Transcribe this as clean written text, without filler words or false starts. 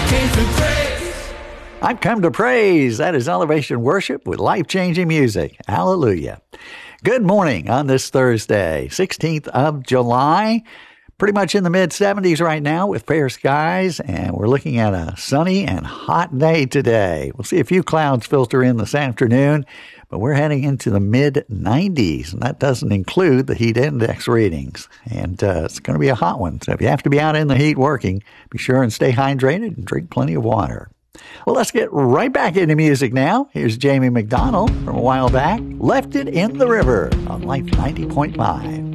I've come to praise. That is Elevation Worship with life-changing music. Hallelujah. Good morning on this Thursday, 16th of July. Pretty much in the mid-70s right now with fair skies, and we're looking at a sunny and hot day today. We'll see a few clouds filter in this afternoon, but we're heading into the mid-90s, and that doesn't include the heat index readings. And it's going to be a hot one, so if you have to be out in the heat working, be sure and stay hydrated and drink plenty of water. Well, let's get right back into music now. Here's Jamie McDonald from a while back, Left It in the River on Life 90.5.